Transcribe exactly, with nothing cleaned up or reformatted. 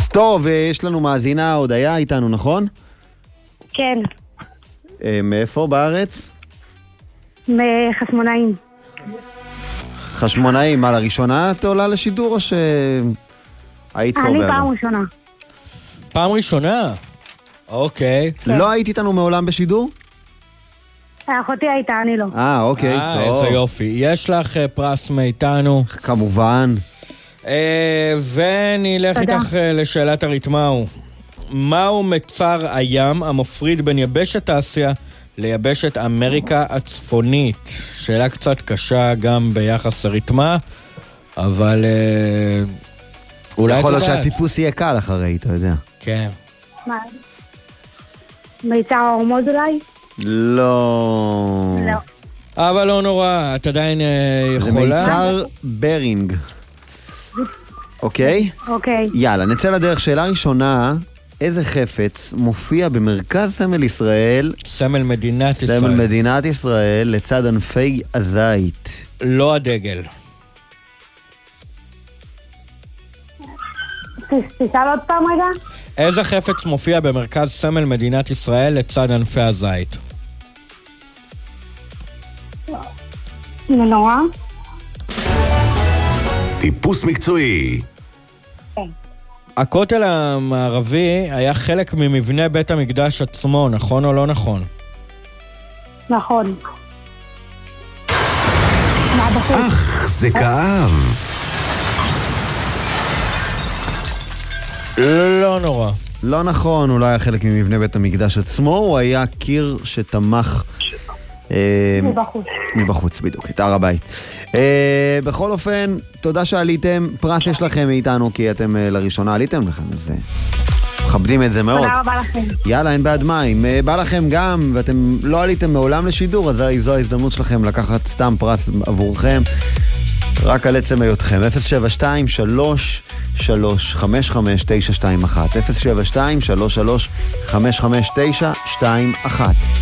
טוב, יש לנו מאזינה הודיה איתנו, נכון? כן. מאיפה בארץ? מחשמונאים. חשמונאים, מה, לראשונה את עולה לשידור או שהיית כבר בעבר? אני פעם ראשונה. פעם ראשונה? אוקיי. לא היית איתנו מעולם בשידור? אחותי הייתה, אני לא. אה, אוקיי, טוב. איזה יופי. יש לך פרס מאיתנו. כמובן. ונלך איתך לשאלת הריתמאו. מהו מצר הים המפריד בין יבשת אסיה ליבשת אמריקה הצפונית? שאלה קצת קשה גם ביחס לריתמה, אבל אולי את יכול להיות יודעת. שהטיפוס יהיה קל אחרי, אתה יודע. כן. מה? מיצר ההורמוז אולי? לא. לא. אבל לא נורא, את עדיין יכולה. זה מיצר ברינג. אוקיי? אוקיי. יאללה, נצא לדרך. שאלה ראשונה, איזה חפץ מופיע במרכז סמל ישראל, סמל מדינת ישראל. סמל מדינת ישראל, לצד ענפי הזית? לא הדגל. תשאל עוד פעם רגע? איזה חפץ מופיע במרכז סמל מדינת ישראל לצד ענפי הזית? מנורה? טיפוס מקצועי. הכותל המערבי היה חלק ממבנה בית המקדש עצמו, נכון או לא נכון? נכון. אך, זה כאב. לא נורא. לא נכון, הוא לא היה חלק ממבנה בית המקדש עצמו, הוא היה קיר שתמך מבחוץ. מבחוץ, בדיוק, את הר הבית. בכל אופן, תודה שעליתם, פרס יש לכם מאיתנו, כי אתם לראשונה עליתם לכם, אז מכבדים את זה מאוד. תודה רבה לכם. יאללה, אין בעד מה, אם בא לכם גם, ואתם לא עליתם מעולם לשידור, אז זו ההזדמנות שלכם לקחת סתם פרס עבורכם, רק על עצם היותכם. אפס שבע שתיים שלוש שלוש חמש חמש תשע שתיים אחת אפס שבע שתיים שלוש שלוש חמש חמש תשע שתיים אחת